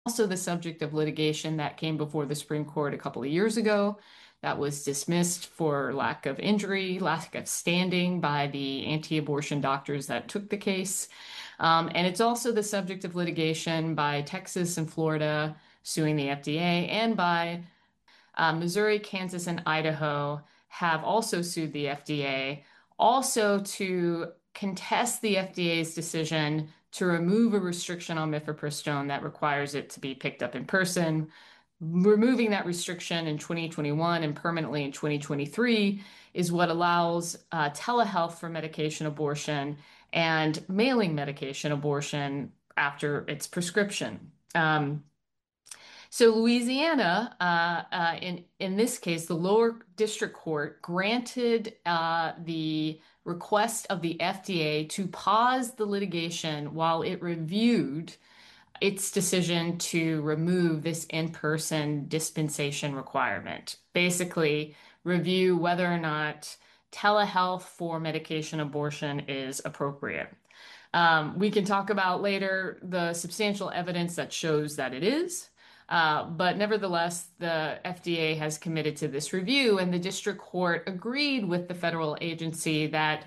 Also the subject of litigation that came before the Supreme Court a couple of years ago that was dismissed for lack of injury, lack of standing by the anti-abortion doctors that took the case. And it's also the subject of litigation by Texas and Florida suing the FDA, and by Missouri, Kansas, and Idaho have also sued the FDA, also to contest the FDA's decision to remove a restriction on mifepristone that requires it to be picked up in person. Removing that restriction in 2021 and permanently in 2023 is what allows telehealth for medication abortion and mailing medication abortion after its prescription. So Louisiana, in this case, the lower district court granted the request of the FDA to pause the litigation while it reviewed its decision to remove this in-person dispensation requirement. Basically, review whether or not telehealth for medication abortion is appropriate. We can talk about later the substantial evidence that shows that it is. But nevertheless, the FDA has committed to this review, and the district court agreed with the federal agency that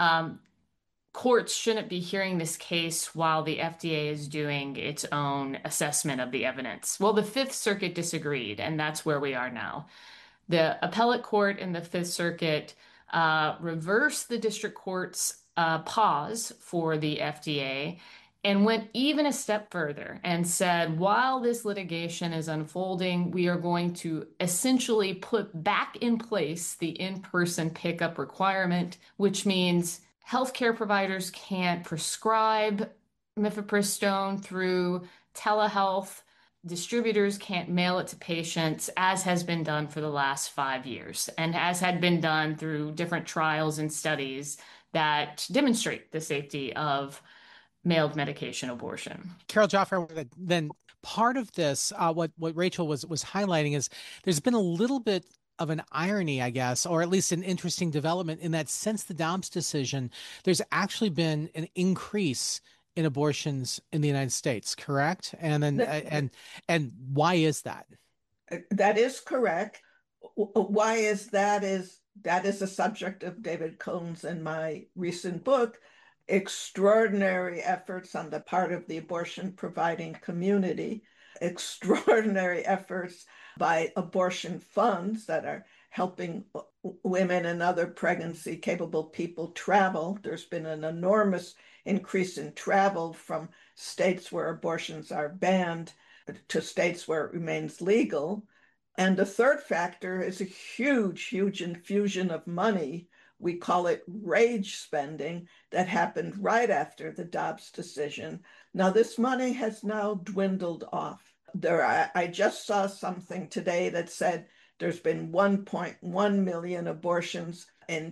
courts shouldn't be hearing this case while the FDA is doing its own assessment of the evidence. Well, the Fifth Circuit disagreed, and that's where we are now. The appellate court in the Fifth Circuit reversed the district court's pause for the FDA and went even a step further and said, while this litigation is unfolding, we are going to essentially put back in place the in-person pickup requirement, which means healthcare providers can't prescribe mifepristone through telehealth. Distributors can't mail it to patients, as has been done for the last 5 years, and as had been done through different trials and studies that demonstrate the safety of mailed medication abortion. Carol Jaffer, then part of this, what Rachel was highlighting is there's been a little bit of an irony, I guess, or at least an interesting development in that since the Dobbs decision, there's actually been an increase in abortions in the United States, correct? And then and why is that? That is correct. Why is that? That is the subject of David Cohn's and my recent book, extraordinary efforts on the part of the abortion providing community, extraordinary efforts by abortion funds that are helping women and other pregnancy capable people travel. There's been an enormous increase in travel from states where abortions are banned to states where it remains legal. And the third factor is a huge, huge infusion of money. We call it rage spending that happened right after the Dobbs decision. Now, this money has now dwindled off. I just saw something today that said there's been 1.1 million abortions in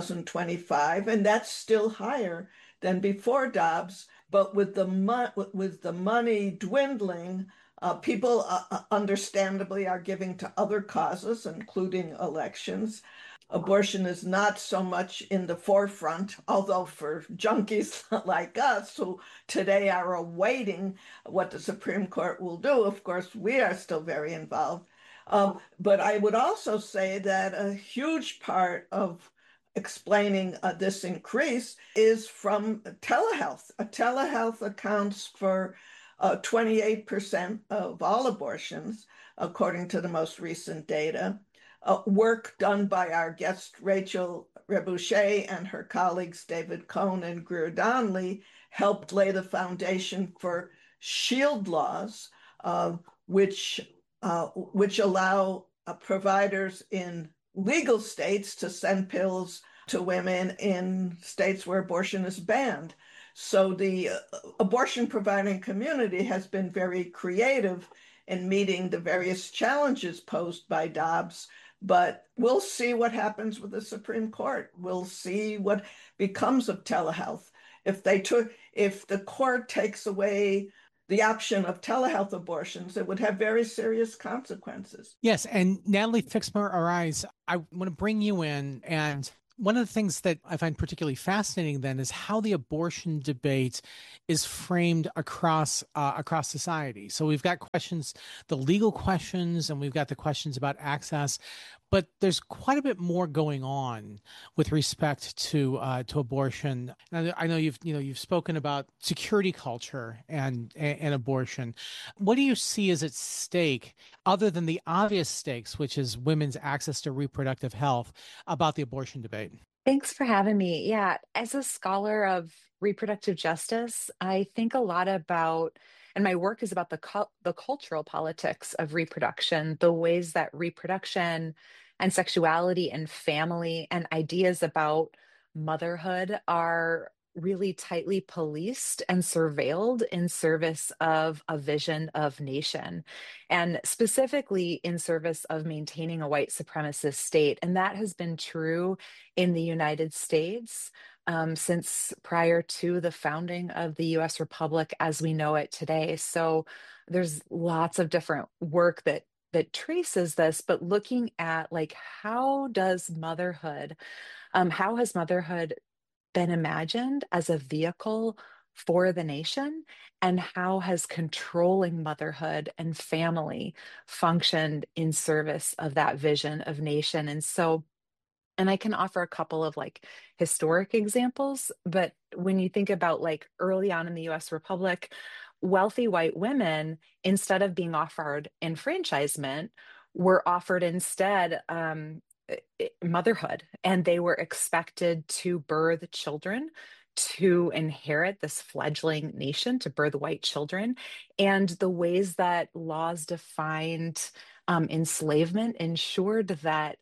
2025, and that's still higher than before Dobbs. But with the money dwindling, people understandably are giving to other causes, including elections. Abortion is not so much in the forefront, although for junkies like us who today are awaiting what the Supreme Court will do, of course, we are still very involved. But I would also say that a huge part of explaining this increase is from telehealth. Telehealth accounts for 28% of all abortions, according to the most recent data. Work done by our guest Rachel Rebouche and her colleagues David Cohn and Greer Donnelly helped lay the foundation for shield laws, which allow providers in legal states to send pills to women in states where abortion is banned. So the abortion providing community has been very creative in meeting the various challenges posed by Dobbs. But we'll see what happens with the Supreme Court. We'll see what becomes of telehealth. If the court takes away the option of telehealth abortions, it would have very serious consequences. Yes, and Natalie Fixmer Arise, I want to bring you in and One of the things that I find particularly fascinating then is how the abortion debate is framed across society. So we've got questions, the legal questions, and we've got the questions about access, but there's quite a bit more going on with respect to abortion. And I know you've spoken about security culture and abortion. What do you see as at stake, other than the obvious stakes, which is women's access to reproductive health, about the abortion debate? Thanks for having me. Yeah, as a scholar of reproductive justice, I think a lot about, and my work is about the cultural politics of reproduction, the ways that reproduction and sexuality and family and ideas about motherhood are really tightly policed and surveilled in service of a vision of nation, and specifically in service of maintaining a white supremacist state. And that has been true in the United States since prior to the founding of the US Republic as we know it today. So there's lots of different work that traces this, but looking at like how has motherhood been imagined as a vehicle for the nation, and how has controlling motherhood and family functioned in service of that vision of nation. And I can offer a couple of like historic examples, but when you think about like early on in the US Republic, wealthy white women, instead of being offered enfranchisement, were offered instead motherhood, and they were expected to birth children, to inherit this fledgling nation, to birth white children. And the ways that laws defined enslavement ensured that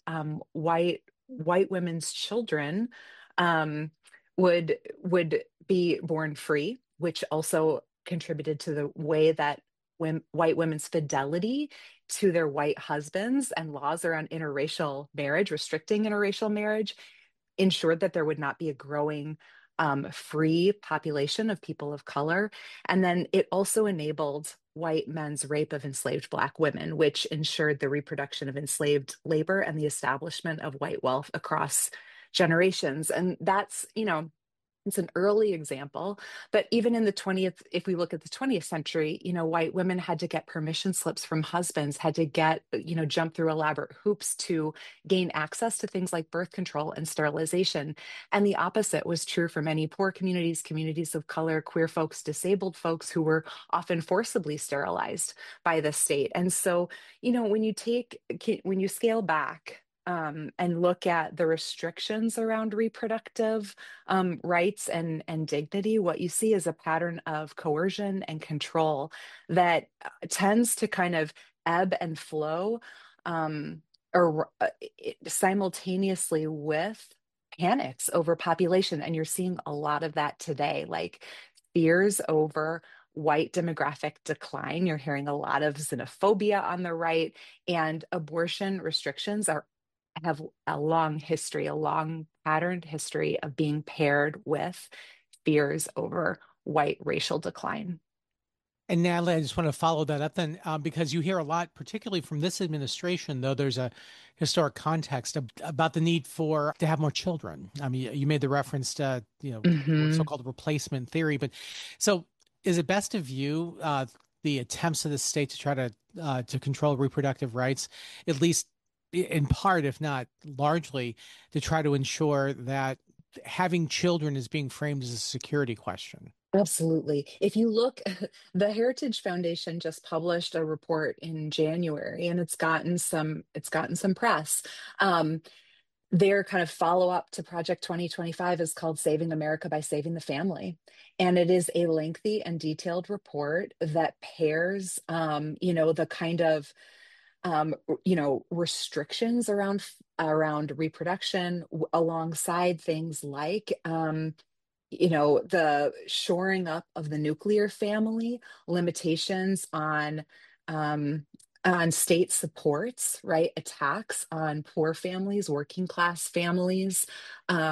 white women's children um, would be born free, which also contributed to the way that white women's fidelity to their white husbands, and laws around interracial marriage, restricting interracial marriage, ensured that there would not be a growing free population of people of color. And then it also enabled white men's rape of enslaved Black women, which ensured the reproduction of enslaved labor and the establishment of white wealth across generations. And that's, it's an early example, but even in the 20th, if we look at the 20th century, white women had to get permission slips from husbands, had to get, jump through elaborate hoops to gain access to things like birth control and sterilization. And the opposite was true for many poor communities, communities of color, queer folks, disabled folks who were often forcibly sterilized by the state. And so, when you scale back, and look at the restrictions around reproductive rights and dignity, what you see is a pattern of coercion and control that tends to kind of ebb and flow or simultaneously with panics over population. And you're seeing a lot of that today, like fears over white demographic decline. You're hearing a lot of xenophobia on the right, and abortion restrictions have a long history, a long patterned history of being paired with fears over white racial decline. And Natalie, I just want to follow that up then, because you hear a lot, particularly from this administration, though there's a historic context about the need to have more children. I mean, you made the reference to, Mhm. so-called replacement theory, but so is it best to view the attempts of the state to try to control reproductive rights, at least in part, if not largely, to try to ensure that having children is being framed as a security question? Absolutely. If you look, the Heritage Foundation just published a report in January, and it's gotten some press. Um, their kind of follow up to Project 2025 is called Saving America by Saving the Family. And it is a lengthy and detailed report that pairs, the kind of restrictions around reproduction alongside things like the shoring up of the nuclear family, limitations um, on state supports, right? Attacks on poor families, working class families.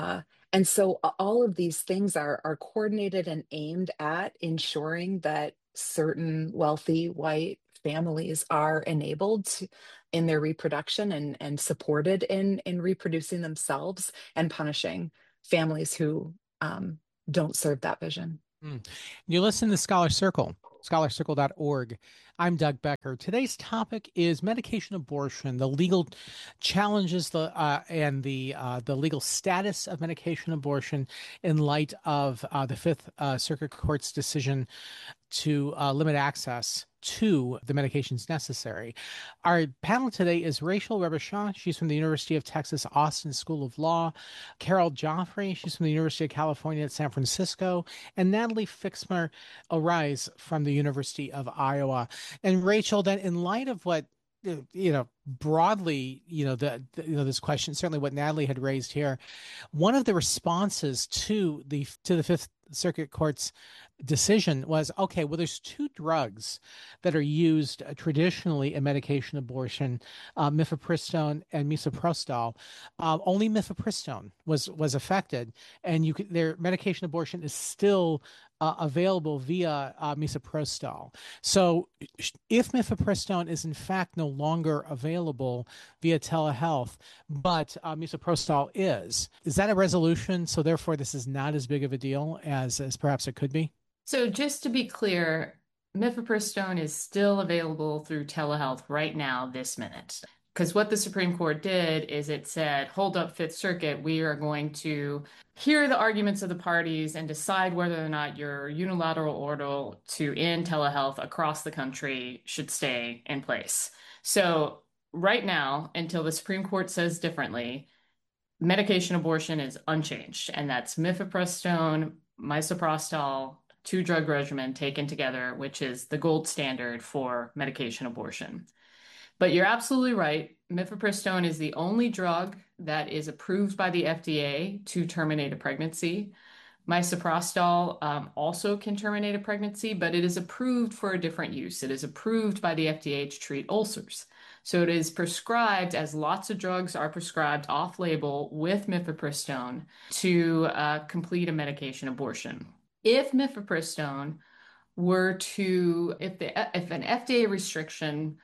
And so all of these things are coordinated and aimed at ensuring that certain wealthy white families are enabled in their reproduction and supported in reproducing themselves, and punishing families who don't serve that vision. You listen to Scholar Circle, scholarcircle.org. I'm Doug Becker. Today's topic is medication abortion, the legal challenges and the legal status of medication abortion in light of the Fifth Circuit Court's decision to limit access to the medications necessary. Our panel today is Rachel Rebechan. She's from the University of Texas Austin School of Law. Carol Joffrey. She's from the University of California at San Francisco. And Natalie Fixmer Arise from the University of Iowa. And Rachel, then in light of what broadly, this question, certainly what Natalie had raised here, one of the responses to the Fifth Circuit Court's decision was, okay, well, there's two drugs that are used traditionally in medication abortion, mifepristone and misoprostol. Only mifepristone was affected, and their medication abortion is still available via misoprostol. So if mifepristone is in fact no longer available via telehealth, but misoprostol is that a resolution? So therefore, this is not as big of a deal as perhaps it could be? So just to be clear, mifepristone is still available through telehealth right now, this minute. Because what the Supreme Court did is it said, hold up, Fifth Circuit, we are going to hear the arguments of the parties and decide whether or not your unilateral order to end telehealth across the country should stay in place. So right now, until the Supreme Court says differently, medication abortion is unchanged. And that's mifepristone, misoprostol, two-drug regimen taken together, which is the gold standard for medication abortion. But you're absolutely right. Mifepristone is the only drug that is approved by the FDA to terminate a pregnancy. Misoprostol also can terminate a pregnancy, but it is approved for a different use. It is approved by the FDA to treat ulcers. So it is prescribed, as lots of drugs are prescribed off-label with mifepristone, to complete a medication abortion. If mifepristone were to, if an FDA restriction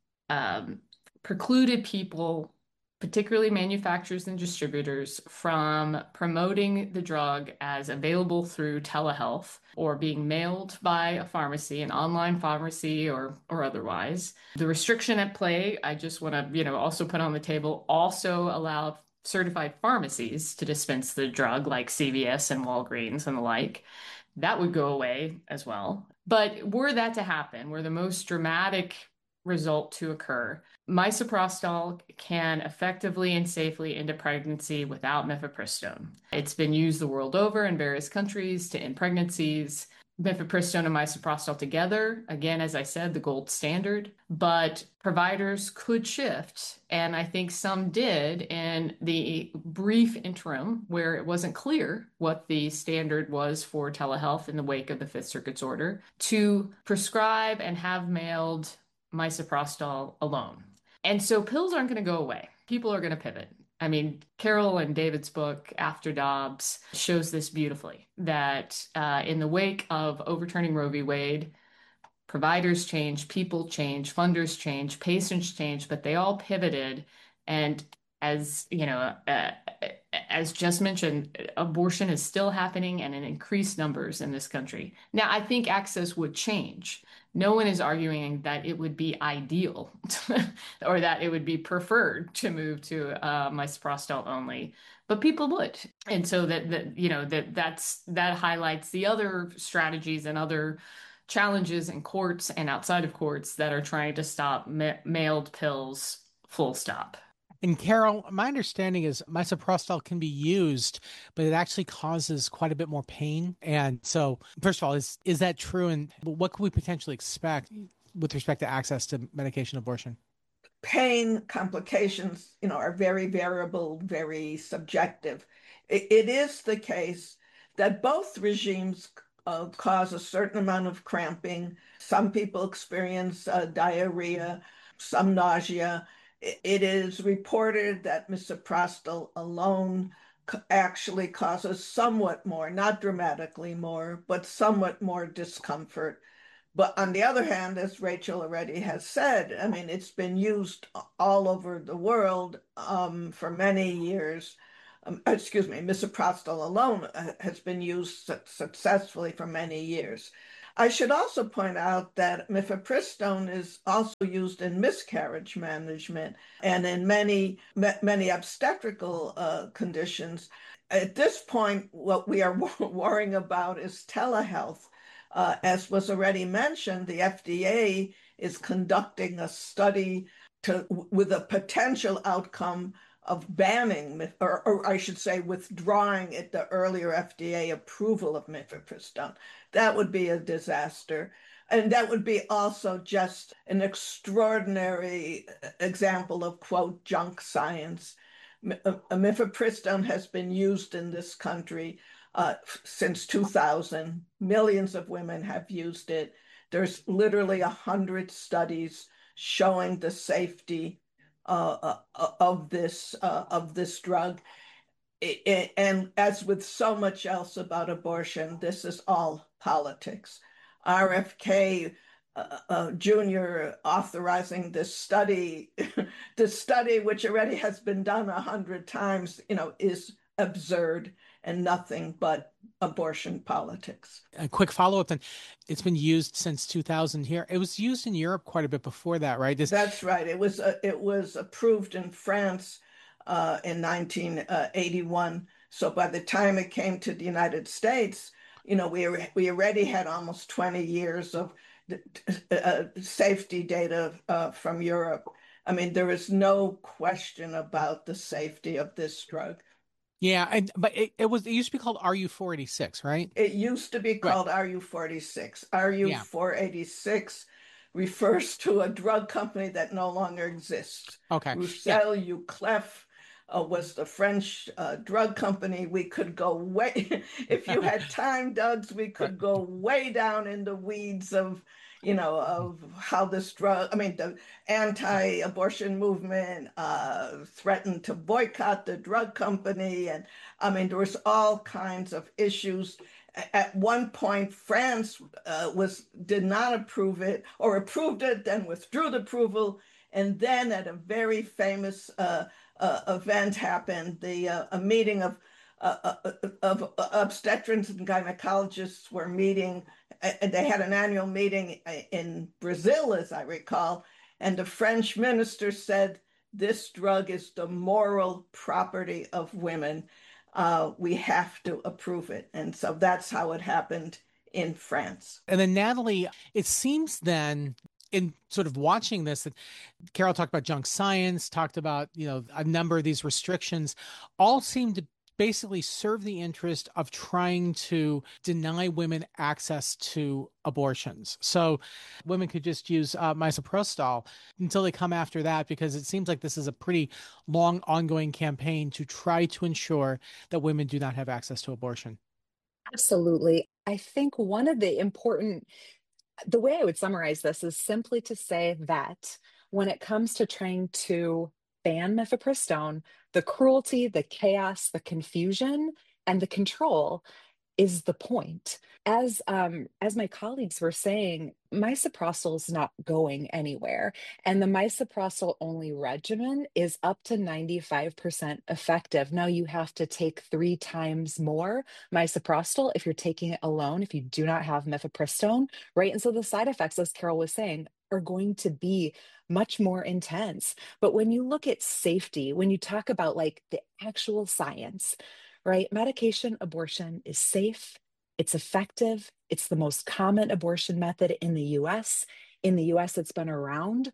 precluded people, particularly manufacturers and distributors, from promoting the drug as available through telehealth or being mailed by a pharmacy, an online pharmacy or otherwise. The restriction at play, I just want to, also put on the table, also allowed certified pharmacies to dispense the drug like CVS and Walgreens and the like. That would go away as well. But were that to happen, were the most dramatic result to occur, misoprostol can effectively and safely end a pregnancy without mifepristone. It's been used the world over in various countries to end pregnancies. Mifepristone and misoprostol together, again, as I said, the gold standard, but providers could shift, and I think some did in the brief interim where it wasn't clear what the standard was for telehealth in the wake of the Fifth Circuit's order, to prescribe and have mailed misoprostol alone. And so pills aren't going to go away. People are going to pivot. I mean, Carol and David's book, After Dobbs, shows this beautifully, that in the wake of overturning Roe v. Wade, providers change, people change, funders change, patients change, but they all pivoted. And as as just mentioned, abortion is still happening and in increased numbers in this country. Now, I think access would change. No one is arguing that it would be ideal or that it would be preferred to move to misoprostol only, but people would. And so that highlights the other strategies and other challenges in courts and outside of courts that are trying to stop mailed pills, full stop. And Carol, my understanding is misoprostol can be used, but it actually causes quite a bit more pain. And so, first of all, is that true? And what could we potentially expect with respect to access to medication abortion? Pain complications, are very variable, very subjective. It is the case that both regimes cause a certain amount of cramping. Some people experience diarrhea, some nausea. It is reported that misoprostol alone actually causes somewhat more, not dramatically more, but somewhat more discomfort But on the other hand, as Rachel already has said, I mean, it's been used all over the world for many years. Excuse me, misoprostol alone has been used successfully for many years. I should also point out that mifepristone is also used in miscarriage management and in many obstetrical conditions. At this point, what we are worrying about is telehealth. As was already mentioned, the FDA is conducting a study with a potential outcome of banning, or I should say, withdrawing the earlier FDA approval of mifepristone. That would be a disaster. And that would be also just an extraordinary example of, quote, junk science. Mifepristone has been used in this country since 2000. Millions of women have used it. There's literally 100 studies showing the safety of this drug. And as with so much else about abortion, this is all politics. RFK Jr. authorizing this study, this study which already has been done 100 times, is absurd and nothing but abortion politics. A quick follow-up then. It's been used since 2000 here. It was used in Europe quite a bit before that, right? That's right. It was approved in France in 1981. So by the time it came to the United States, we already had almost 20 years of safety data from Europe. I mean, there is no question about the safety of this drug. Yeah, but it used to be called RU486, right? It used to be called Right. RU486. RU486 refers to a drug company that no longer exists. Okay. Roussel Youclef was the French drug company. We could go way, if you had time, Doug's, we could go way down in the weeds of how this drug, I mean, the anti-abortion movement threatened to boycott the drug company. And I mean, there was all kinds of issues. At one point, France did not approve it, or approved it, then withdrew the approval. And then at a very famous event happened, a meeting of obstetricians and gynecologists were meeting, and they had an annual meeting in Brazil, as I recall, and the French minister said, this drug is the moral property of women. We have to approve it. And so that's how it happened in France. And then Natalie, it seems then in sort of watching this that Carol talked about junk science, talked about, a number of these restrictions, all seem to basically serve the interest of trying to deny women access to abortions. So women could just use misoprostol until they come after that, because it seems like this is a pretty long ongoing campaign to try to ensure that women do not have access to abortion. Absolutely. I think one of the way I would summarize this is simply to say that when it comes to trying to ban mifepristone, the cruelty, the chaos, the confusion, and the control is the point. As my colleagues were saying, misoprostol is not going anywhere, and the misoprostol only regimen is up to 95% effective. Now you have to take 3 times more misoprostol if you're taking it alone, if you do not have mifepristone, right? And so the side effects, as Carol was saying, are going to be much more intense. But when you look at safety, when you talk about like the actual science, right? Medication abortion is safe, it's effective, it's the most common abortion method in the US. In the US, it's been around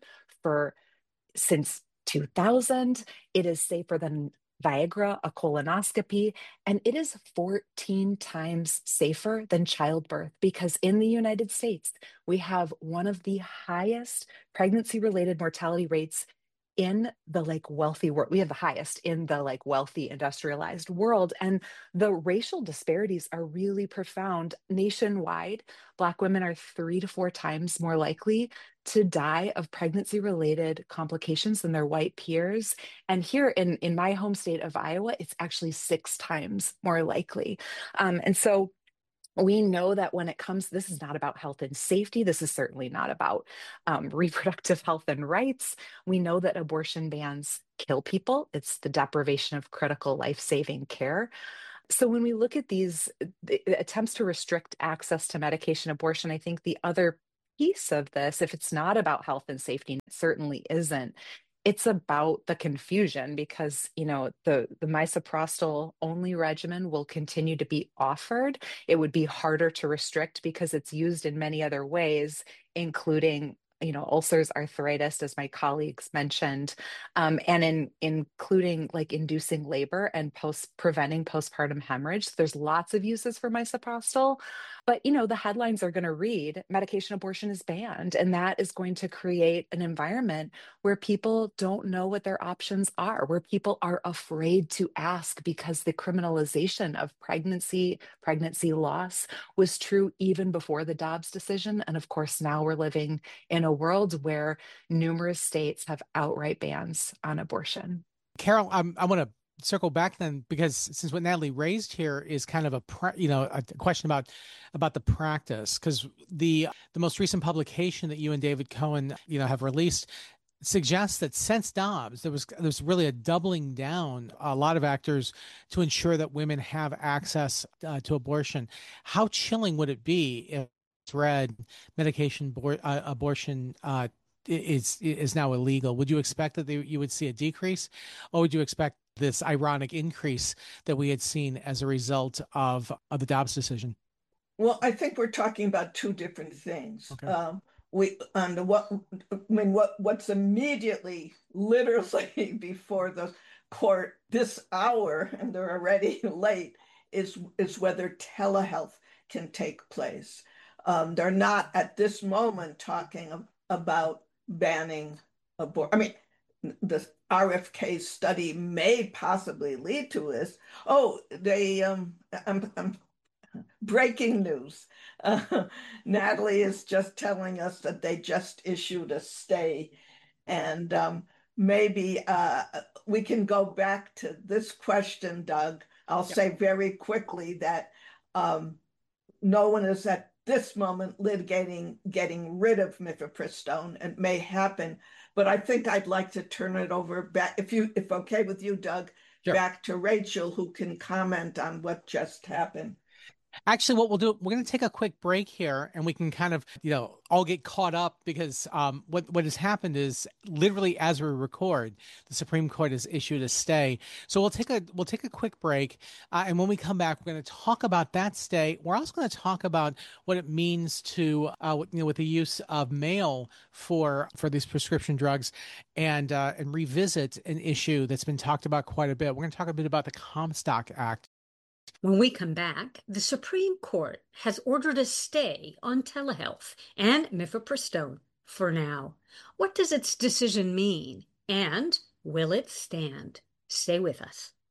since 2000. It is safer than Viagra, a colonoscopy, and it is 14 times safer than childbirth, because in the United States, we have one of the highest pregnancy-related mortality rates in the wealthy world. We have the highest in the wealthy industrialized world, and the racial disparities are really profound. Nationwide, Black women are 3 to 4 times more likely to die of pregnancy related complications than their white peers. And here in my home state of Iowa, it's actually 6 times more likely. And so We know that when it comes, this is not about health and safety. This is certainly not about reproductive health and rights. We know that abortion bans kill people. It's the deprivation of critical life-saving care. So when we look at the attempts to restrict access to medication abortion, I think the other piece of this, if it's not about health and safety, it certainly isn't. It's about the confusion because, the misoprostol only regimen will continue to be offered. It would be harder to restrict because it's used in many other ways, including ulcers, arthritis, as my colleagues mentioned, and including like inducing labor and preventing postpartum hemorrhage. There's lots of uses for misoprostol, but the headlines are going to read medication abortion is banned, and that is going to create an environment where people don't know what their options are, where people are afraid to ask because the criminalization of pregnancy loss was true even before the Dobbs decision. And of course, now we're living in a world where numerous states have outright bans on abortion. Carol, I want to circle back then, because since what Natalie raised here is kind of a question about the practice, because the most recent publication that you and David Cohen have released suggests that since Dobbs, there's really a doubling down, a lot of actors, to ensure that women have access to abortion. How chilling would it be if it's read medication abortion is now illegal? Would you expect that you would see a decrease, or would you expect this ironic increase that we had seen as a result of the Dobbs decision? Well, I think we're talking about two different things. Okay. What's immediately, literally before the court this hour, and they're already late, is whether telehealth can take place. They're not at this moment talking about banning abortion. I mean, the RFK study may possibly lead to this. Oh, I'm breaking news. Natalie is just telling us that they just issued a stay. And maybe we can go back to this question, Doug. I'll say very quickly that no one is at this moment litigating getting rid of mifepristone. It may happen, but I think I'd like to turn it over back, if okay with you, Doug, Sure. back to Rachel, who can comment on what just happened. Actually, what we'll do, we're going to take a quick break here, and we can kind of, all get caught up, because what has happened is, literally as we record, the Supreme Court has issued a stay. So we'll take a quick break, and when we come back, we're going to talk about that stay. We're also going to talk about what it means to, with the use of mail for these prescription drugs, and revisit an issue that's been talked about quite a bit. We're going to talk a bit about the Comstock Act. When we come back, the Supreme Court has ordered a stay on telehealth and mifepristone for now. What does its decision mean, and will it stand? Stay with us.